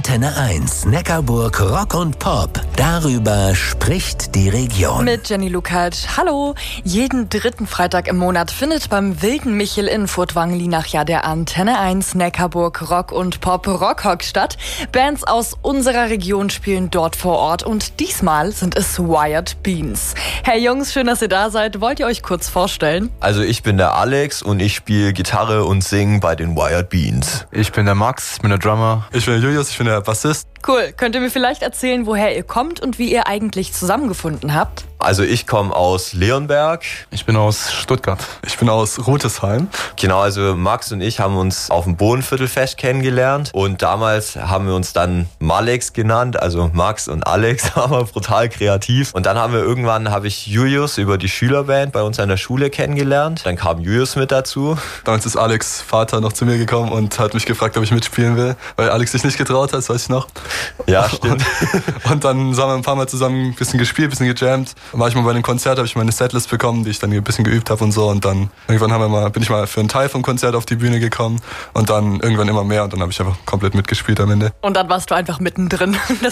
Antenne 1 Neckarburg Rock und Pop. Darüber spricht die Region. Mit Jenny Lukács. Hallo! Jeden dritten Freitag im Monat findet beim Wilden Michel in Furtwangen-Lienach ja der Antenne 1 Neckarburg Rock und Pop Rockhock statt. Bands aus unserer Region spielen dort vor Ort und diesmal sind es Wired Beans. Hey Jungs, schön, dass ihr da seid. Wollt ihr euch kurz vorstellen? Also ich bin der Alex und ich spiele Gitarre und singe bei den Wired Beans. Ich bin der Max, ich bin der Drummer. Ich bin der Julius, ich bin der Bassist. Cool. Könnt ihr mir vielleicht erzählen, woher ihr kommt und wie ihr eigentlich zusammengefunden habt? Also ich komme aus Leonberg. Ich bin aus Stuttgart. Ich bin aus Rotesheim. Genau, also Max und ich haben uns auf dem Bohnenviertelfest kennengelernt und damals haben wir uns dann Malex genannt, also Max und Alex, waren wir brutal kreativ. Und dann habe ich Julius über die Schülerband bei uns an der Schule kennengelernt. Dann kam Julius mit dazu. Damals ist Alex' Vater noch zu mir gekommen und hat mich gefragt, ob ich mitspielen will, weil Alex sich nicht getraut hat, das weiß ich noch. Ja, stimmt. Und dann haben wir ein paar Mal zusammen ein bisschen gespielt, ein bisschen gejammt. Dann war ich mal bei einem Konzert, habe ich meine Setlist bekommen, die ich dann ein bisschen geübt habe und so. Und dann irgendwann bin ich mal für einen Teil vom Konzert auf die Bühne gekommen und dann irgendwann immer mehr und dann habe ich einfach komplett mitgespielt am Ende. Und dann warst du einfach mittendrin.